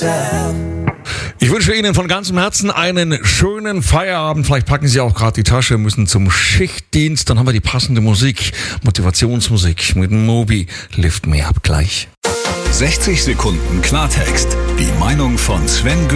Ich wünsche Ihnen von ganzem Herzen einen schönen Feierabend. Vielleicht packen Sie auch gerade die Tasche, müssen zum Schichtdienst. Dann haben wir die passende Musik, Motivationsmusik mit Moby. Lift me up gleich. 60 Sekunden Klartext. Die Meinung von Sven